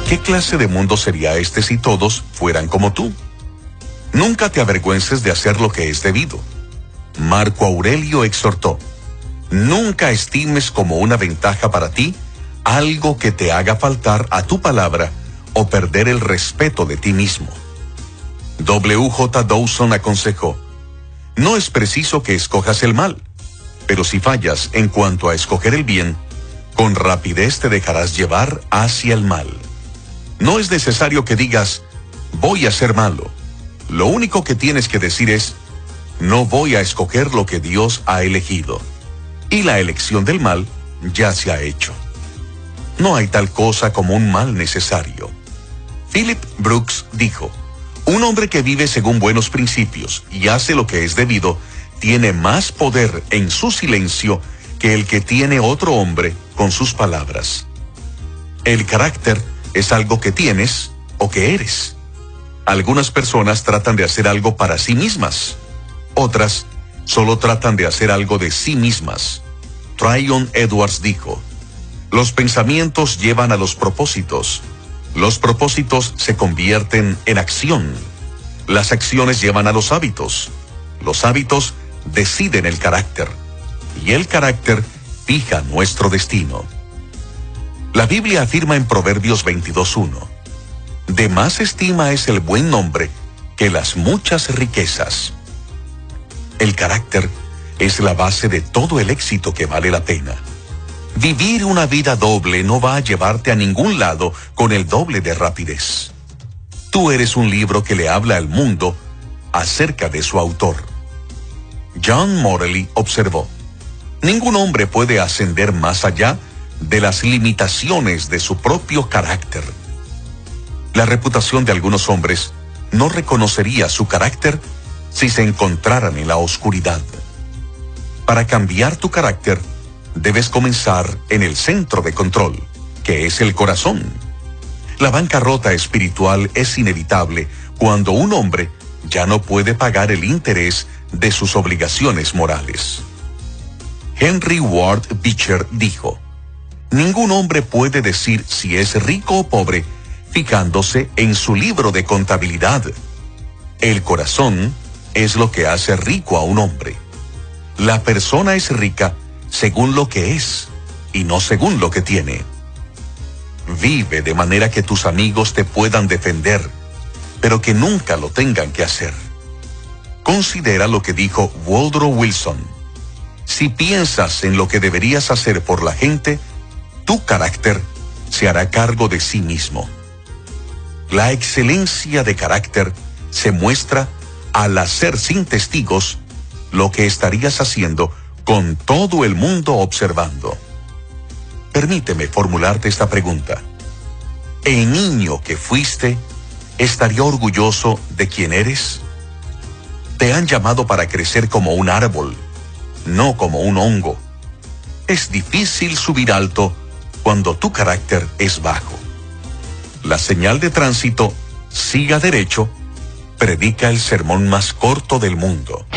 ¿Qué clase de mundo sería este si todos fueran como tú? Nunca te avergüences de hacer lo que es debido. Marco Aurelio exhortó: nunca estimes como una ventaja para ti algo que te haga faltar a tu palabra o perder el respeto de ti mismo. W.J. Dawson aconsejó: no es preciso que escojas el mal, pero si fallas en cuanto a escoger el bien, con rapidez te dejarás llevar hacia el mal. No es necesario que digas, voy a ser malo. Lo único que tienes que decir es, no voy a escoger lo que Dios ha elegido. Y la elección del mal ya se ha hecho. No hay tal cosa como un mal necesario. Philip Brooks dijo: un hombre que vive según buenos principios y hace lo que es debido, tiene más poder en su silencio que el que tiene otro hombre con sus palabras. El carácter es algo que tienes o que eres. Algunas personas tratan de hacer algo para sí mismas. Otras solo tratan de hacer algo de sí mismas. Tryon Edwards dijo: los pensamientos llevan a los propósitos. Los propósitos se convierten en acción. Las acciones llevan a los hábitos. Los hábitos deciden el carácter. Y el carácter fija nuestro destino. La Biblia afirma en Proverbios 22:1: de más estima es el buen nombre que las muchas riquezas. El carácter es la base de todo el éxito que vale la pena. Vivir una vida doble no va a llevarte a ningún lado con el doble de rapidez. Tú eres un libro que le habla al mundo acerca de su autor. John Morley observó: ningún hombre puede ascender más allá de las limitaciones de su propio carácter. La reputación de algunos hombres no reconocería su carácter si se encontraran en la oscuridad. Para cambiar tu carácter, debes comenzar en el centro de control, que es el corazón. La bancarrota espiritual es inevitable cuando un hombre ya no puede pagar el interés de sus obligaciones morales. Henry Ward Beecher dijo: ningún hombre puede decir si es rico o pobre fijándose en su libro de contabilidad. El corazón es lo que hace rico a un hombre. La persona es rica según lo que es y no según lo que tiene. Vive de manera que tus amigos te puedan defender, pero que nunca lo tengan que hacer. Considera lo que dijo Woodrow Wilson: si piensas en lo que deberías hacer por la gente, tu carácter se hará cargo de sí mismo. La excelencia de carácter se muestra al hacer sin testigos lo que estarías haciendo con todo el mundo observando. Permíteme formularte esta pregunta: ¿el niño que fuiste estaría orgulloso de quién eres? Te han llamado para crecer como un árbol, no como un hongo. Es difícil subir alto cuando tu carácter es bajo. La señal de tránsito: siga derecho, predica el sermón más corto del mundo.